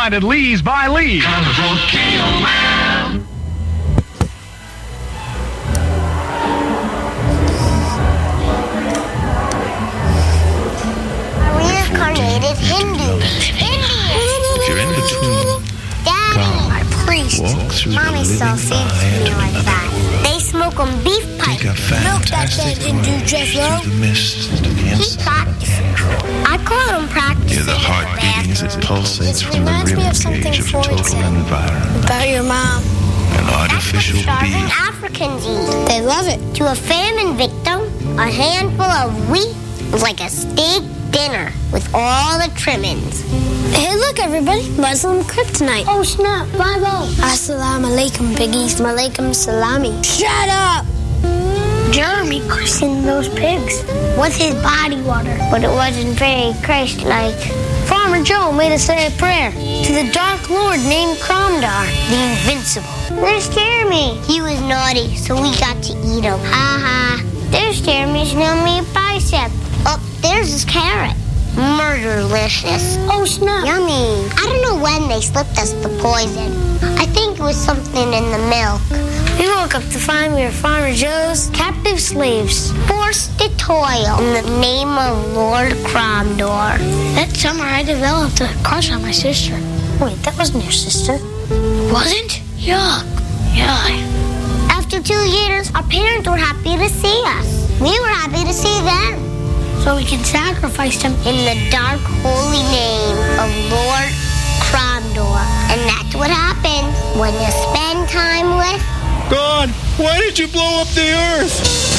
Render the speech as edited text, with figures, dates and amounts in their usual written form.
find at Lee's by Lee. Volcano Man. Reincarnated Hindus. If you're in between, Daddy, my priest. walk through Mommy the still living seems to eye me to like another that. world. They smoke on beef pipe. Take a fantastic voyage through the mist to the He inside of practices. Android. I caught him practicing. Hear the heart beating as it pulsates through the reminds me rib of something cage of Ford total said. environment. About your mom. An That's what artificial starving being. Africans eat. They love it. To a famine victim, a handful of wheat was like a steak dinner with all the trimmings. Hey, look, everybody. Muslim kryptonite. Oh, snap. Bible. Assalamu alaikum, piggies. Malaikum salami. Shut up. Jeremy christened those pigs with his body water, but it wasn't very Christ-like. Farmer Joe made us say a prayer to the Dark Lord named Kromdar, the Invincible. There's Jeremy. He was naughty, so we got to eat him. Ha ha. There's Jeremy's yummy bicep. Oh, there's his carrot. Murderlicious. Oh, snap. Yummy. I don't know when they slipped us the poison. I think it was something in the milk. We woke up to find we were Farmer Joe's captive slaves. Forced to toil in the name of Lord Kromdor. That summer, I developed a crush on my sister. Wait, that wasn't your sister. Wasn't? Yuck. Yeah. After 2 years, our parents were happy to see us. We were happy to see them. So we can sacrifice them. In the dark, holy name of Lord Kromdor. And that's what happens when you spend time with God, why did you blow up the earth?